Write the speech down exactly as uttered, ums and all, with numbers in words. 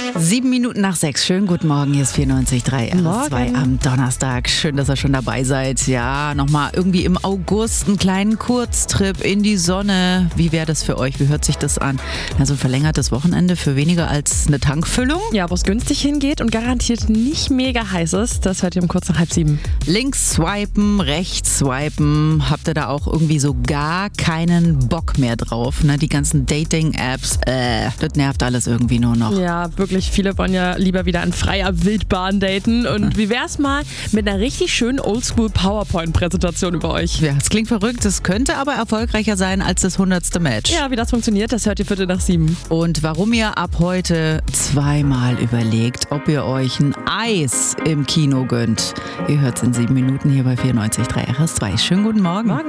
Sieben Minuten nach sechs. Schönen guten Morgen. Hier ist vierundneunzig Komma drei R S zwei Morgen. am Donnerstag. Schön, dass ihr schon dabei seid. Ja, nochmal irgendwie im August einen kleinen Kurztrip in die Sonne. Wie wäre das für euch? Wie hört sich das an? Also ein verlängertes Wochenende für weniger als eine Tankfüllung. Ja, wo es günstig hingeht und garantiert nicht mega heiß ist, das hört ihr um kurz nach halb sieben. Links swipen, rechts swipen. Habt ihr da auch irgendwie so gar keinen Bock mehr drauf? Ne? Die ganzen Dating-Apps, äh, das nervt alles irgendwie nur noch. Ja, wirklich, viele wollen ja lieber wieder an freier Wildbahn daten. Und wie wär's mal mit einer richtig schönen Oldschool-PowerPoint-Präsentation über euch? Ja, es klingt verrückt, es könnte aber erfolgreicher sein als das hundertste Match. Ja, wie das funktioniert, das hört ihr Viertel nach sieben. Und warum ihr ab heute zweimal überlegt, ob ihr euch ein Eis im Kino gönnt. Ihr hört es in sieben Minuten hier bei vierundneunzig Komma drei R S zwei. Schönen guten Morgen. Morgen.